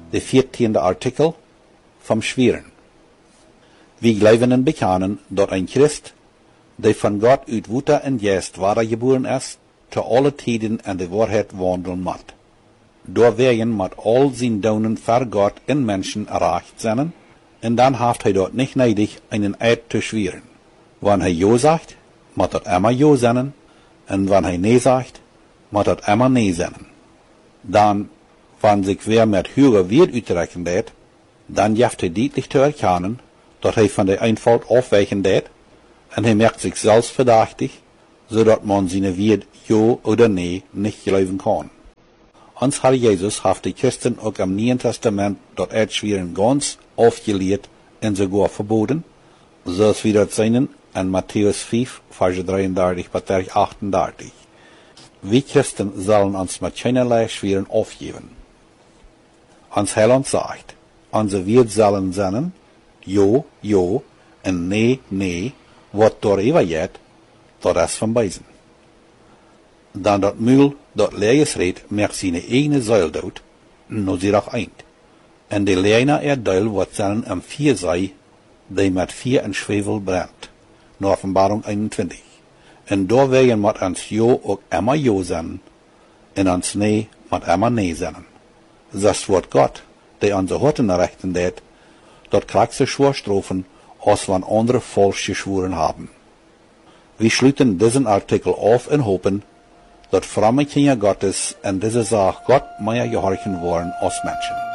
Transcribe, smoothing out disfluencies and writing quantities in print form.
de 14e Artikel vom Schweren. Wir glauben und bekennen, dass ein Christ, der von Gott uit Wutter und Geist geboren ist, zu alle Tiden in der Wahrheit wandeln muss. Doorwegen moet all zijn donen voor God en mensen erreicht zijn, en dan heeft hij dort nicht neidig, einen Eid zu schweren. Wann hij ja sagt, moet dat immer ja zijn, en wann hij nee sagt, moet dat immer nee zijn. Dan, wann sich wer met höhere Wert uitrekken deed, dan jeft hij deutlich te erkennen, dat hij van der Einfalt afwijken deed, en hij merkt sich selbst verdächtig, zodat man seine Wert ja oder nee nicht geloven kann. Ons Herr Jesus heeft de Christen ook im Neuen Testament dat Eidschweren ganz aufgelehrt en sogar verboten, zoals wir dat zien in Matthäus 5, Verse 33 bis 38. Wir Christen sollen uns mit keinerlei Schweren aufgeben. Ons Heiland sagt, onze Wert sollen zijn, jo, jo, en nee, nee, wat daarover gaat, dat is van beiden. Dan dat Mühl, dat Lees redt, merkt zijn eigen Zeil dood, no sie doch eind. En de Leiner Deil wat zijn am 4 sei, die met 4 en Schwefel brennt, naar Offenbarung 21. En doorwegen moet ons jo ook immer jo zijn, en ons nee moet immer nee zijn. Das wordt Gott, die onze Horten rechten deed, dat krijgt ze Schworstrofen, als wann andere falsch geschworen haben. Wir schließen diesen Artikel auf und hoffen, dat fromme Kinder Gottes en deze zaak God meer gehorchen worden als Menschen.